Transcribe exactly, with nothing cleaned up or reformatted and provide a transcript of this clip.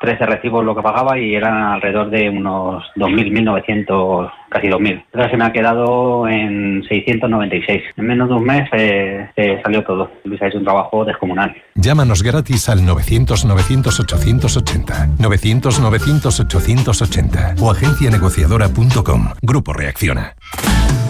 trece recibos lo que pagaba y eran alrededor de unos dos mil, mil novecientos, casi dos mil. Entonces se me ha quedado en seiscientos noventa y seis. En menos de un mes eh, eh, salió todo. Luis ha hecho un trabajo descomunal. Llámanos gratis al novecientos, novecientos, ochocientos ochenta, novecientos, novecientos, ochocientos ochenta o agencia negociadora punto com. Grupo Reacciona.